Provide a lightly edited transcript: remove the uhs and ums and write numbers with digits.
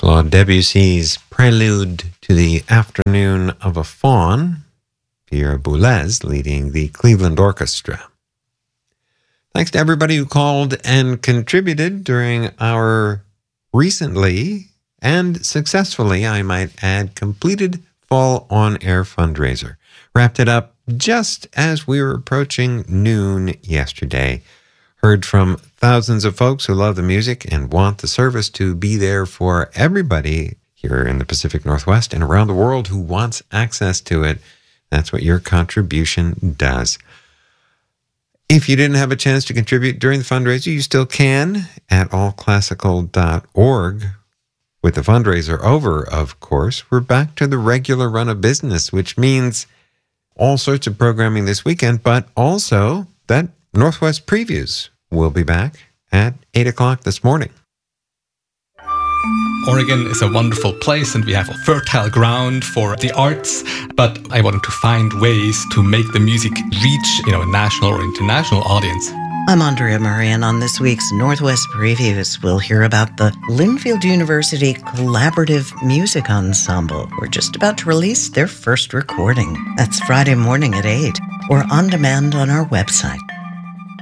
Claude Debussy's Prelude to the Afternoon of a Faun, Pierre Boulez leading the Cleveland Orchestra. Thanks to everybody who called and contributed during our recently and successfully, I might add, completed Fall On Air fundraiser. Wrapped it up just as we were approaching noon yesterday. Heard from thousands of folks who love the music and want the service to be there for everybody here in the Pacific Northwest and around the world who wants access to it. That's what your contribution does. If you didn't have a chance to contribute during the fundraiser, you still can at allclassical.org. With the fundraiser over, of course, we're back to the regular run of business, which means all sorts of programming this weekend, but also that Northwest Previews will be back at 8 o'clock this morning. Oregon is a wonderful place and we have a fertile ground for the arts, but I wanted to find ways to make the music reach, a national or international audience. I'm Andrea Murray, and on this week's Northwest Previews, we'll hear about the Linfield University Collaborative Music Ensemble. We're just about to release their first recording. That's Friday morning at 8, or on demand on our website.